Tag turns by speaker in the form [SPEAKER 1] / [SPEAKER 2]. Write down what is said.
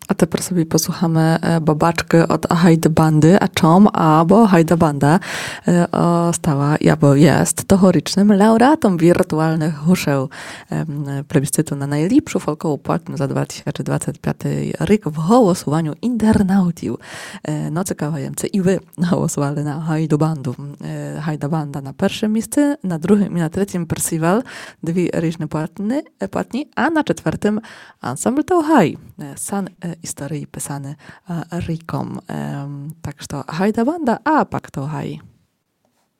[SPEAKER 1] A тепер собі послухаємо бабачки od Hajdy Bandy, a czom, bo Hajda Banda stała, albo jest tegorycznym laureatom wirtualnych huszeł plebiscytu na najlepszą folkową płatną za 2025 rok w głosowaniu internautów. No ciekawe Jemcy, i wy głosowali na Hajdu Bandu. Hajda Banda na pierwszym miejscu, na drugim i na trzecim Percival, dwie różne płatni, a na czwartym Ensemble Tauhaj. San historii pisany Rikom. Tak że Hajda Banda, a pak Tauhaj.